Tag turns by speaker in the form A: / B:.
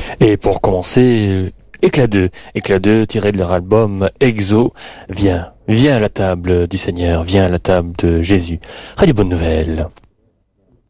A: Et pour commencer, Éclat 2 tiré de leur album Exo, viens à la table du Seigneur, viens à la table de Jésus. Radio Bonne Nouvelle.